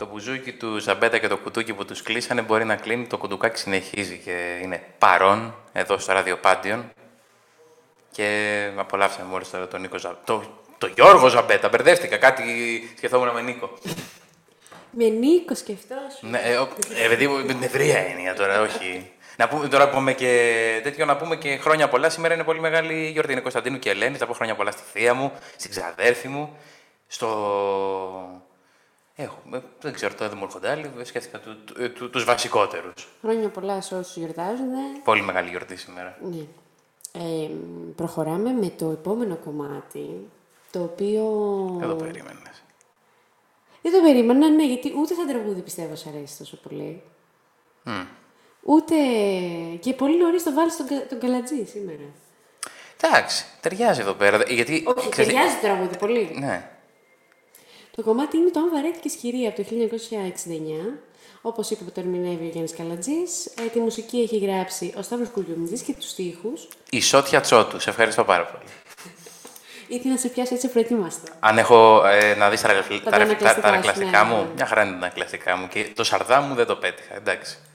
το μπουζούκι του Ζαμπέτα και το κουτούκι που τους κλείσανε μπορεί να κλείνει, το κουντουκάκι συνεχίζει και είναι παρόν εδώ στο ραδιοπάντιον. Και απολαύσαμε μόλις τώρα τον Νίκο το Γιώργο Ζαμπέτα, μπερδεύτηκα, κάτι σκεφτόμουν με Νίκο. Με Νίκο σκεφτόσου. Ναι, παιδί μου, με την ευρεία έννοια τώρα, όχι. Να πούμε, τώρα πούμε και τέτοιο, να πούμε και χρόνια πολλά. Σήμερα είναι πολύ μεγάλη γιορτή. Είναι Κωνσταντίνου και Ελένης. Να πω χρόνια πολλά στη θεία μου, στην ξαδέρφη μου, δεν ξέρω, τώρα δεν μου έρχονται άλλοι. Σκέφτηκα τους βασικότερους. Χρόνια πολλά σε όσους γιορτάζουν. Πολύ μεγάλη γιορτή σήμερα. Ναι. Προχωράμε με το επόμενο κομμάτι, το οποίο... Δεν το περίμενες. Δεν το περίμενα, ναι, γιατί ούτε σαν τραγούδι πιστεύω σ' αρέσει τόσο πολύ. Ούτε... Και πολύ νωρίς το βάλεις τον Καλατζή σήμερα. Εντάξει, ταιριάζει εδώ πέρα. Γιατί, όχι, ταιριάζει το τραγούδι πολύ. Ναι. Το κομμάτι είναι το «Αν βαρέθηκες χειρή» από το 1969. Όπως είπε, το ερμηνεύει ο Γιάννης Καλατζής. Τη μουσική έχει γράψει ο Σταύρος Κουλιουμιτζής και τους στίχους. Η Σότια Τσότου. Σε ευχαριστώ πάρα πολύ. Ήθελα να σε πιάσω έτσι προετοίμαστο. Αν έχω να δεις τα ανακλαστικά μου, ναι. μια χαρά είναι τα ανακλαστικά μου. Και το Σαρδάμ μου δεν το πέτυχα, εντάξει.